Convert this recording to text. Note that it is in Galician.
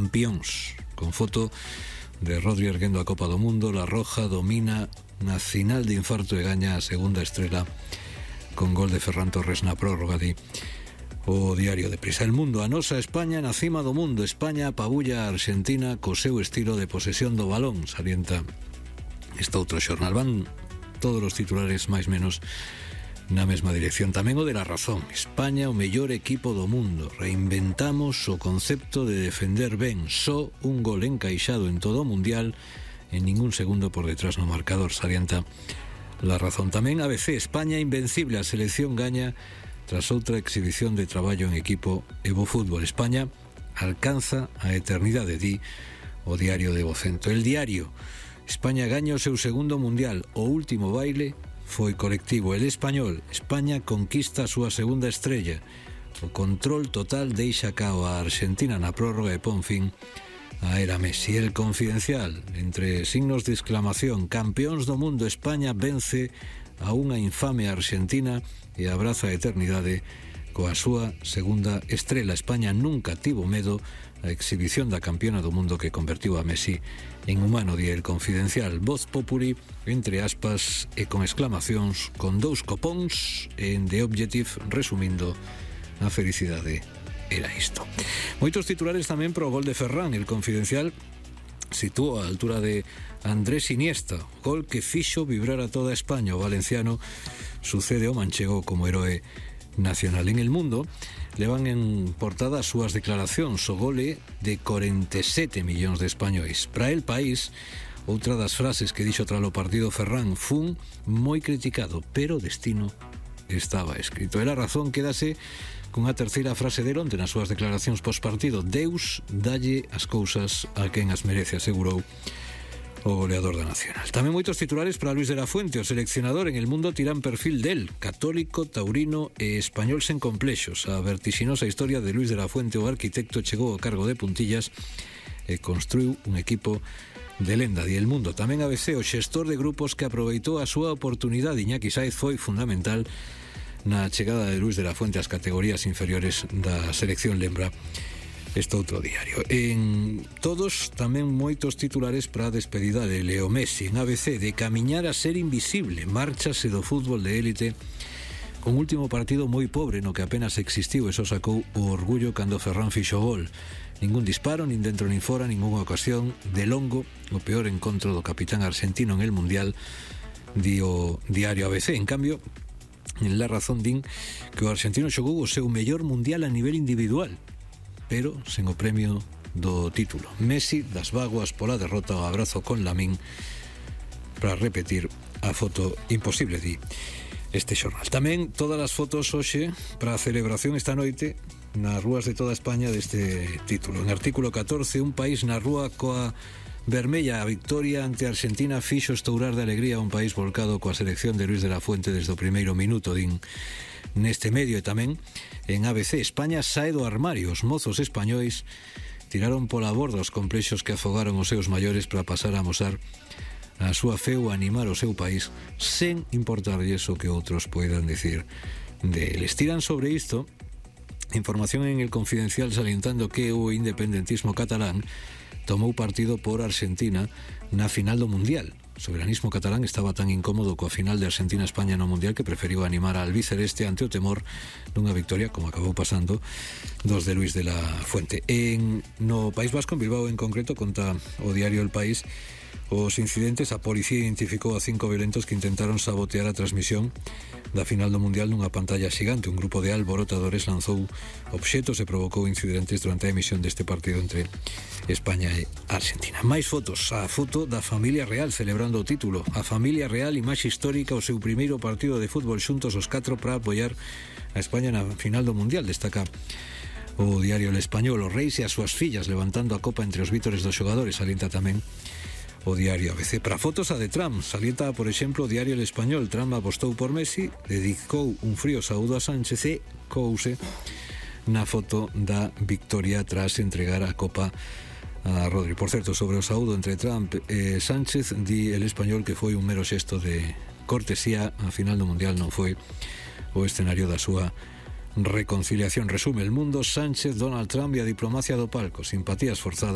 campións, con foto de Rodri erguendo a Copa do Mundo. La Roja domina na final de infarto e gaña a segunda estrela con gol de Ferran Torres na prórroga, di o diario de Prisa. El Mundo: a nosa España na cima do mundo. España apabulla a Argentina co seu estilo de posesión do balón, salienta este outro xornal. Van todos os titulares máis menos na mesma dirección. Tamén o de La Razón: España o mellor equipo do mundo, reinventamos o concepto de defender ben, só un gol encaixado en todo o mundial, en ningún segundo por detrás no marcador, salienta La Razón. Tamén ABC: España invencible, a selección gaña tras outra exhibición de traballo en equipo e bo fútbol. España alcanza a eternidade, di o diario de Vocento. El Diario: España gaña o seu segundo mundial, o último baile foi colectivo. El Español: España conquista a súa segunda estrella, o control total deixa cao a Argentina na prórroga e pon fin a era Messi. El Confidencial: entre signos de exclamación, campeóns do mundo, España vence a unha infame Argentina e abraza a eternidade coa súa segunda estrela. España nunca tivo medo. A exhibición da campeona do mundo que convertiu a Messi en humano, di El Confidencial. Voz Populi, entre aspas e con exclamacións, con dous copóns, en The Objective, resumindo, a felicidade era isto. Moitos titulares tamén pro gol de Ferran. El Confidencial sitúa a altura de Andrés Iniesta, gol que fixo vibrar a toda España. O valenciano sucede ao manchego como heroe nacional. En El Mundo levan en portada as súas declaracións, o gole de 47 millóns de españois. Para El País, outra das frases que dixo tras o partido Ferran: fun moi criticado, pero o destino estaba escrito. E La Razón quédase cunha terceira frase de onte nas súas declaracións postpartido: Deus dalle as cousas a quen as merece, asegurou o goleador da Nacional. Tamén moitos titulares para Luis de la Fuente. O seleccionador en El Mundo tiran perfil del: católico, taurino e español sen complexos. A vertixinosa historia de Luis de la Fuente, o arquitecto, chegou ao cargo de Puntillas e construiu un equipo de lenda, di El Mundo. Tamén ABC: o xestor de grupos que aproveitou a súa oportunidade. Iñaki Sáez foi fundamental na chegada de Luis de la Fuente ás categorías inferiores da selección, lembra este outro diario. En todos tamén moitos titulares para a despedida de Leo Messi. En ABC: de camiñar a ser invisible, márchase do fútbol de élite con último partido moi pobre no que apenas existiu e só sacou o orgullo cando Ferran fixo gol. Ningún disparo, nin dentro nin fora, ninguna ocasión. De longo, o peor encontro do capitán argentino en el Mundial, di o diario ABC. En cambio, en La Razón din que o argentino xogou o seu mellor mundial a nivel individual, pero sen o premio do título. Messi das vaguas pola derrota, o abrazo con Lamín para repetir a foto imposible, di este xornal. Tamén todas as fotos hoxe para a celebración esta noite nas rúas de toda España deste título. En artículo 14: un país na rúa coa vermella. A victoria ante Argentina fixo estourar de alegría un país volcado coa selección de Luis de la Fuente desde o primeiro minuto, din neste medio. E tamén en ABC: España sae do armario. Os mozos españois tiraron pola borda os complexos que afogaron os seus maiores para pasar a amosar a súa fe ou animar o seu país sen importarlles o que outros poidan decir deles. Tiran sobre isto información en El Confidencial salientando que o independentismo catalán tomou partido por Argentina na final do Mundial. O soberanismo catalán estaba tan incómodo coa final de Argentina-España no Mundial que preferiu animar al albiceleste ante o temor dunha victoria, como acabou pasando, dos de Luis de la Fuente. No País Vasco, en Bilbao en concreto, conta o diario El País os incidentes. A policía identificou a 5 violentos que intentaron sabotear a transmisión da final do Mundial nunha pantalla xigante. Un grupo de alborotadores lanzou obxetos e provocou incidentes durante a emisión deste partido entre España e Argentina. Máis fotos. A foto da familia real celebrando o título. A familia real, imaxe histórica, o seu primeiro partido de fútbol xuntos os 4 para apoiar a España na final do Mundial, destaca o diario El Español. Os reis e as súas fillas levantando a copa entre os vítores dos xogadores, alienta tamén o diario ABC. Para fotos a de Trump, salienta, por exemplo, o diario El Español. Trump apostou por Messi, dedicou un frío saúdo a Sánchez e couse na foto da victoria tras entregar a copa a Rodri. Por certo, sobre o saúdo entre Trump e Sánchez, di El Español que foi un mero xesto de cortesía. A final do Mundial non foi o escenario da súa reconciliación. Resume El Mundo: Sánchez, Donald Trump e a diplomacia do palco. Simpatías forzadas